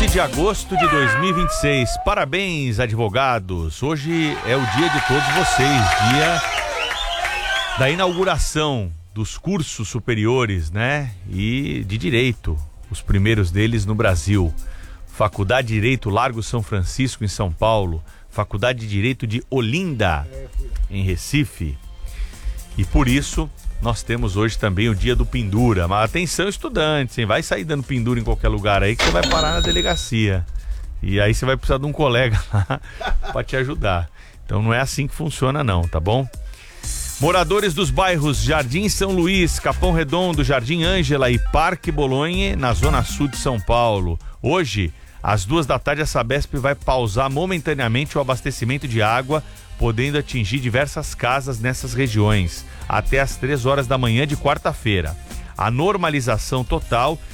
11 de agosto de 2026. Parabéns, advogados. Hoje é o dia de todos vocês, dia da inauguração dos cursos superiores, né? E de direito, os primeiros deles no Brasil. Faculdade de Direito Largo São Francisco, em São Paulo. Faculdade de Direito de Olinda, em Recife. E por isso, nós temos hoje também o dia do pendura. Mas atenção, estudantes, hein? Vai sair dando pendura em qualquer lugar aí que você vai parar na delegacia. E aí você vai precisar de um colega lá para te ajudar. Então não é assim que funciona não, tá bom? Moradores dos bairros Jardim São Luís, Capão Redondo, Jardim Ângela e Parque Bolonha, na zona sul de São Paulo. Hoje, às 14h, a Sabesp vai pausar momentaneamente o abastecimento de água, podendo atingir diversas casas nessas regiões, até às 3 horas da manhã de quarta-feira. A normalização total